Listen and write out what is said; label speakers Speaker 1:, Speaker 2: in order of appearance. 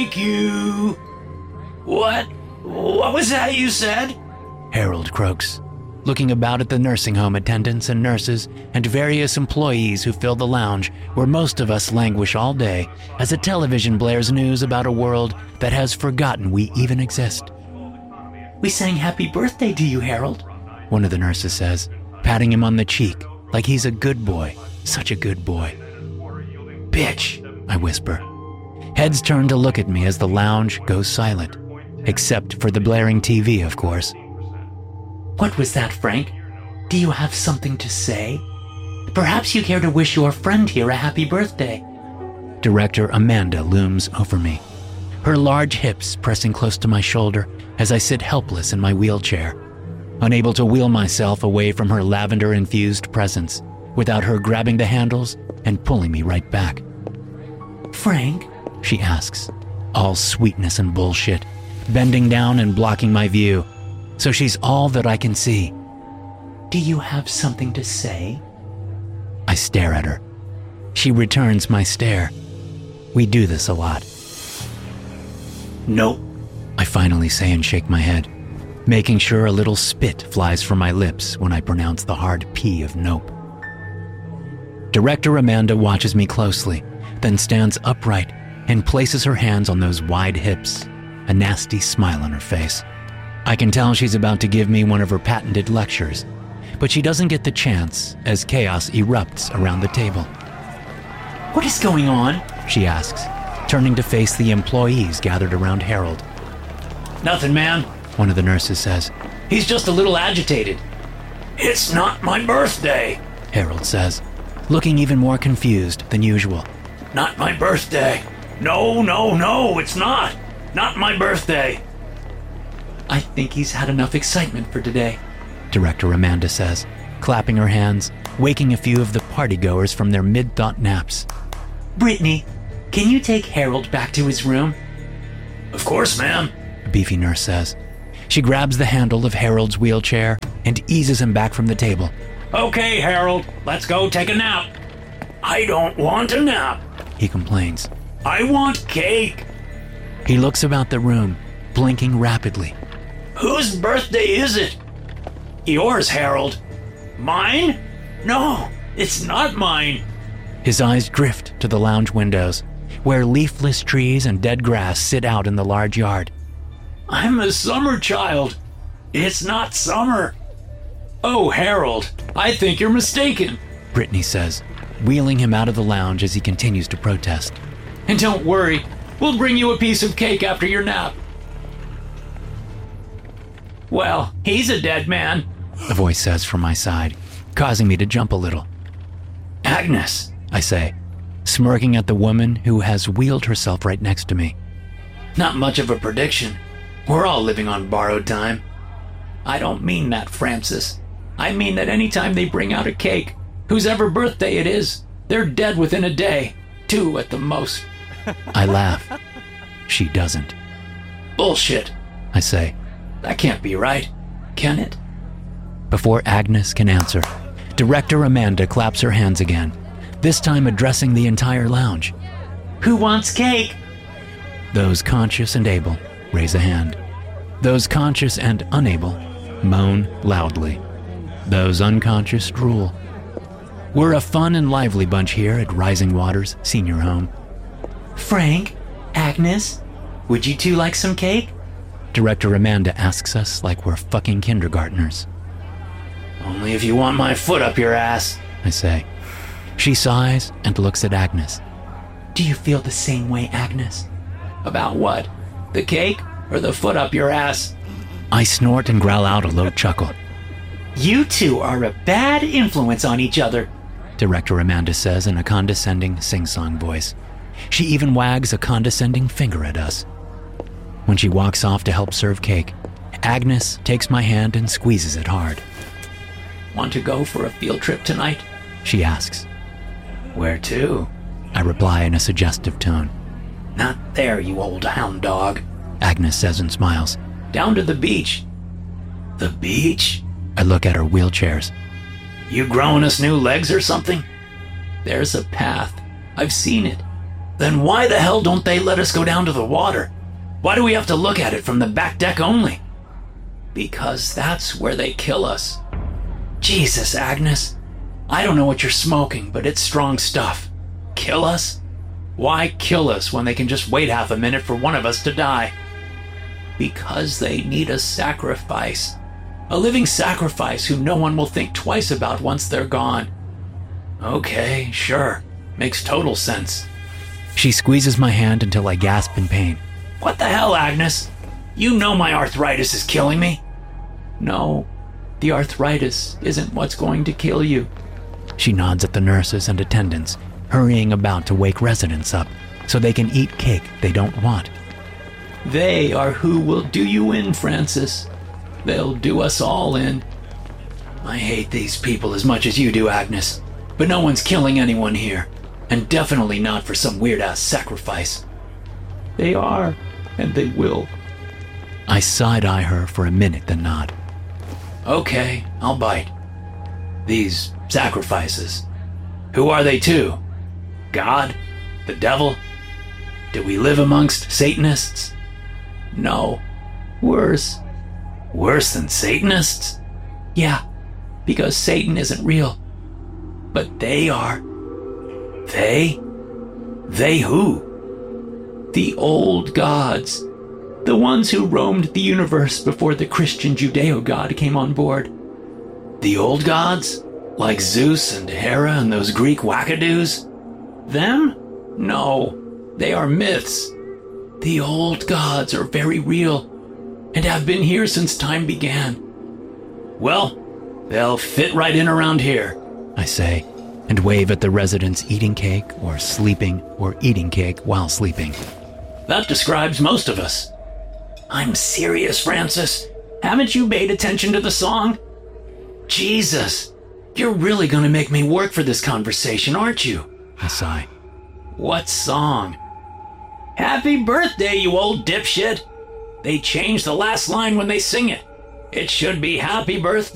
Speaker 1: Thank you. What was that you said?
Speaker 2: Harold croaks, looking about at the nursing home attendants and nurses and various employees who fill the lounge where most of us languish all day as a television blares news about a world that has forgotten we even exist.
Speaker 1: We sang happy birthday to you, Harold,
Speaker 2: one of the nurses says, patting him on the cheek like he's a good boy, such a good boy. Bitch, I whisper. Heads turn to look at me as the lounge goes silent, except for the blaring TV, of course.
Speaker 1: What was that, Frank? Do you have something to say? Perhaps you care to wish your friend here a happy birthday.
Speaker 2: Director Amanda looms over me, her large hips pressing close to my shoulder as I sit helpless in my wheelchair, unable to wheel myself away from her lavender-infused presence without her grabbing the handles and pulling me right back.
Speaker 1: Frank?
Speaker 2: She asks, all sweetness and bullshit, bending down and blocking my view, so she's all that I can see.
Speaker 1: Do you have something to say?
Speaker 2: I stare at her. She returns my stare. We do this a lot.
Speaker 1: Nope,
Speaker 2: I finally say and shake my head, making sure a little spit flies from my lips when I pronounce the hard P of nope. Director Amanda watches me closely, then stands upright and places her hands on those wide hips, a nasty smile on her face. I can tell she's about to give me one of her patented lectures, but she doesn't get the chance as chaos erupts around the table.
Speaker 1: What is going on?
Speaker 2: She asks, turning to face the employees gathered around Harold.
Speaker 1: Nothing, man,
Speaker 2: one of the nurses says.
Speaker 1: He's just a little agitated. It's not my birthday,
Speaker 2: Harold says, looking even more confused than usual.
Speaker 1: Not my birthday. No, it's not. Not my birthday. I think he's had enough excitement for today,
Speaker 2: Director Amanda says, clapping her hands, waking a few of the partygoers from their mid-thought naps.
Speaker 1: Brittany, can you take Harold back to his room? Of course, ma'am,
Speaker 2: a beefy nurse says. She grabs the handle of Harold's wheelchair and eases him back from the table.
Speaker 1: Okay, Harold, let's go take a nap. I don't want a nap,
Speaker 2: he complains.
Speaker 1: I want cake.
Speaker 2: He looks about the room, blinking rapidly.
Speaker 1: Whose birthday is it? Yours, Harold. Mine? No, it's not mine.
Speaker 2: His eyes drift to the lounge windows, where leafless trees and dead grass sit out in the large yard.
Speaker 1: I'm a summer child. It's not summer. Oh, Harold, I think you're mistaken,
Speaker 2: Brittany says, wheeling him out of the lounge as he continues to protest.
Speaker 1: And don't worry, we'll bring you a piece of cake after your nap. Well, he's a dead man,
Speaker 2: a voice says from my side, causing me to jump a little.
Speaker 1: Agnes,
Speaker 2: I say, smirking at the woman who has wheeled herself right next to me.
Speaker 1: Not much of a prediction. We're all living on borrowed time. I don't mean that, Francis. I mean that anytime they bring out a cake, whosever birthday it is, they're dead within a day. 2 at the most.
Speaker 2: I laugh. She doesn't.
Speaker 1: Bullshit,
Speaker 2: I say.
Speaker 1: That can't be right, can it?
Speaker 2: Before Agnes can answer, Director Amanda claps her hands again, this time addressing the entire lounge.
Speaker 1: Who wants cake?
Speaker 2: Those conscious and able raise a hand. Those conscious and unable moan loudly. Those unconscious drool. We're a fun and lively bunch here at Rising Waters Senior Home.
Speaker 1: Frank, Agnes, would you two like some cake?
Speaker 2: Director Amanda asks us like we're fucking kindergartners.
Speaker 1: Only if you want my foot up your ass,
Speaker 2: I say. She sighs and looks at Agnes.
Speaker 1: Do you feel the same way, Agnes? About what? The cake or the foot up your ass?
Speaker 2: I snort and growl out a low chuckle.
Speaker 1: You two are a bad influence on each other,
Speaker 2: Director Amanda says in a condescending sing-song voice. She even wags a condescending finger at us. When she walks off to help serve cake, Agnes takes my hand and squeezes it hard.
Speaker 1: Want to go for a field trip tonight?
Speaker 2: She asks.
Speaker 1: Where to?
Speaker 2: I reply in a suggestive tone.
Speaker 1: Not there, you old hound dog,
Speaker 2: Agnes says and smiles.
Speaker 1: Down to the beach. The beach?
Speaker 2: I look at her wheelchairs.
Speaker 1: You growing us new legs or something? There's a path. I've seen it. Then why the hell don't they let us go down to the water? Why do we have to look at it from the back deck only? Because that's where they kill us. Jesus, Agnes. I don't know what you're smoking, but it's strong stuff. Kill us? Why kill us when they can just wait half a minute for one of us to die? Because they need a sacrifice. A living sacrifice who no one will think twice about once they're gone. Okay, sure. Makes total sense.
Speaker 2: She squeezes my hand until I gasp in pain.
Speaker 1: What the hell, Agnes? You know my arthritis is killing me. No, the arthritis isn't what's going to kill you.
Speaker 2: She nods at the nurses and attendants, hurrying about to wake residents up so they can eat cake they don't want.
Speaker 1: They are who will do you in, Francis. They'll do us all in. I hate these people as much as you do, Agnes, but no one's killing anyone here, and definitely not for some weird-ass sacrifice. They are, and they will.
Speaker 2: I side-eye her for a minute, then nod.
Speaker 1: Okay, I'll bite. These sacrifices. Who are they to? God? The devil? Do we live amongst Satanists? No. Worse. Worse than Satanists? Yeah, because Satan isn't real. But they are. They? They who? The old gods. The ones who roamed the universe before the Christian Judeo-god came on board. The old gods? Like Zeus and Hera and those Greek wackadoos? Them? No, they are myths. The old gods are very real and have been here since time began. Well, they'll fit right in around here,
Speaker 2: I say, and wave at the residents eating cake or sleeping or eating cake while sleeping.
Speaker 1: That describes most of us. I'm serious, Francis. Haven't you paid attention to the song? Jesus, you're really gonna make me work for this conversation, aren't you?
Speaker 2: I sigh.
Speaker 1: What song? Happy birthday, you old dipshit. They changed the last line when they sing it. It should be happy birthday.